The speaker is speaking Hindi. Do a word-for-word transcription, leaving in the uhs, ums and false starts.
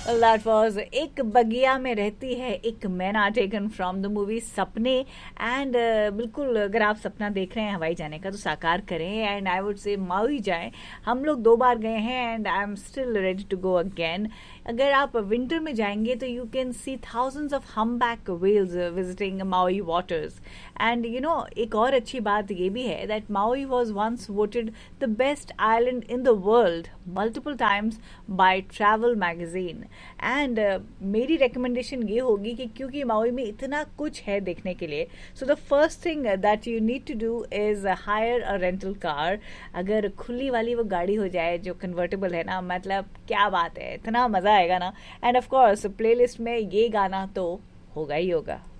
Well, that was एक बगिया में रहती है एक मैना टेकन फ्रॉम द मूवी सपने एंड बिल्कुल अगर आप सपना देख रहे हैं हवाई जाने का तो साकार करें and I would say MAUI जाएं. हम लोग दो बार गए हैं and I am still ready to go again. अगर आप विंटर में जाएंगे तो you can see thousands of हम्बैक whales visiting MAUI waters. And you know एक और अच्छी बात ये भी है that MAUI was once voted the best island in the world multiple times bye travel magazine. And uh, मेरी रिकमेंडेशन ये होगी कि क्योंकि माउई में इतना कुछ है देखने के लिए so the first thing that you need to do is higher a rental car. अगर खुली वाली वो गाड़ी हो जाए जो कन्वर्टेबल है ना, मतलब क्या बात है, इतना मज़ा आएगा ना. एंड ऑफ कोर्स प्लेलिस्ट में ये गाना तो होगा ही होगा.